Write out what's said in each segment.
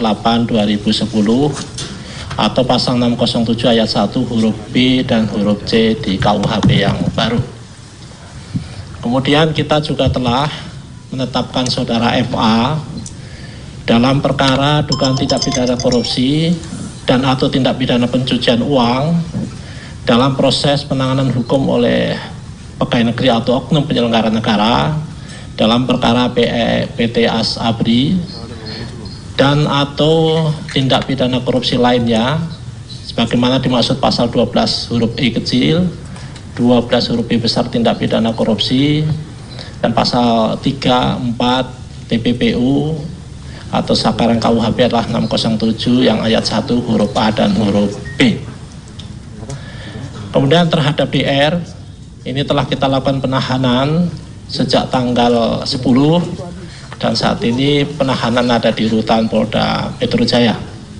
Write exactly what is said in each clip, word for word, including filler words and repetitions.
delapan dua ribu sepuluh atau pasal enam nol tujuh ayat satu huruf B dan huruf C di K U H P yang baru. Kemudian kita juga telah menetapkan saudara F A dalam perkara dugaan tindak pidana korupsi dan atau tindak pidana pencucian uang dalam proses penanganan hukum oleh pegawai negeri atau oknum penyelenggara negara dalam perkara P T As Abri dan atau tindak pidana korupsi lainnya sebagaimana dimaksud pasal dua belas huruf I kecil, dua belas huruf B besar tindak pidana korupsi dan pasal tiga, empat T P P U atau sakaran K U H P adalah enam nol tujuh yang ayat satu huruf A dan huruf B. Kemudian terhadap D R, ini telah kita lakukan penahanan sejak tanggal sepuluh dan saat ini penahanan ada di rutan Polda Metro Jaya.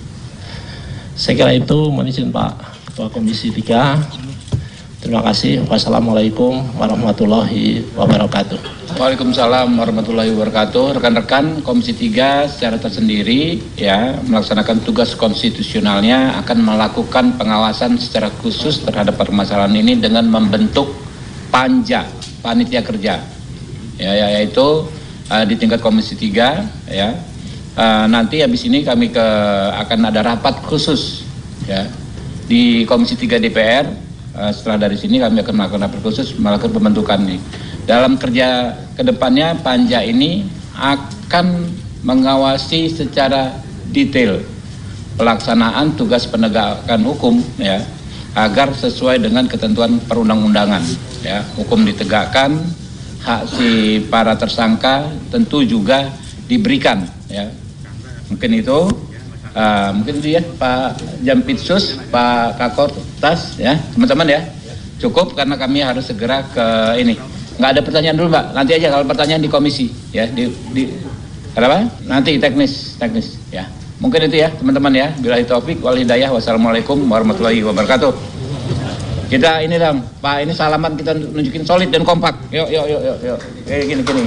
Saya kira itu, mohon izin Pak Ketua Komisi tiga. Terima kasih. Wassalamualaikum warahmatullahi wabarakatuh. Waalaikumsalam warahmatullahi wabarakatuh. Rekan-rekan Komisi tiga secara tersendiri ya melaksanakan tugas konstitusionalnya akan melakukan pengawasan secara khusus terhadap permasalahan ini dengan membentuk panja, panitia kerja. Ya, ya yaitu uh, di tingkat Komisi tiga ya. Uh, nanti habis ini kami ke akan ada rapat khusus ya di Komisi tiga D P R. Uh, setelah dari sini kami akan melakukan rapat khusus melakukan pembentukan ini. Dalam kerja kedepannya panja ini akan mengawasi secara detail pelaksanaan tugas penegakan hukum ya agar sesuai dengan ketentuan perundang-undangan ya, hukum ditegakkan, hak si para tersangka tentu juga diberikan ya. Mungkin itu Uh, mungkin itu ya Pak Jampitsus, Pak Kakor Tas ya teman-teman ya, cukup karena kami harus segera ke ini. Nggak ada pertanyaan dulu Mbak, nanti aja kalau pertanyaan di komisi ya di, di apa? Nanti teknis teknis ya. Mungkin itu ya teman-teman ya. Billahi taufik wal hidayah. Wassalamualaikum warahmatullahi wabarakatuh. Kita ini dong Pak, ini salaman kita nunjukin solid dan kompak. Yuk yuk yuk yuk yuk. Gini gini gini.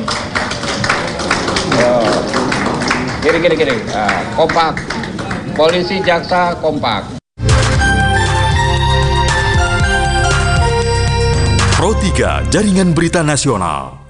Yuk. Gini gini gini. Nah, kompak. Polisi jaksa kompak. Pro tiga Jaringan Berita Nasional.